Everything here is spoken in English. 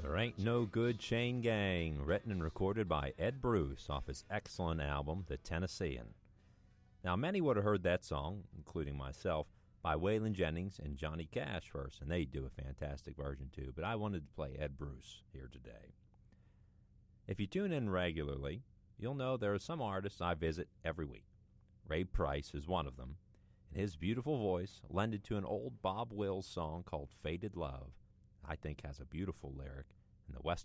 There Ain't No Good Chain Gang, written and recorded by Ed Bruce off his excellent album, The Tennessean. Now, many would have heard that song, including myself, by Waylon Jennings and Johnny Cash first, and they do a fantastic version too, but I wanted to play Ed Bruce here today. If you tune in regularly, you'll know there are some artists I visit every week. Ray Price is one of them, and his beautiful voice, lended to an old Bob Wills song called Faded Love, I think has a beautiful lyric, and the Western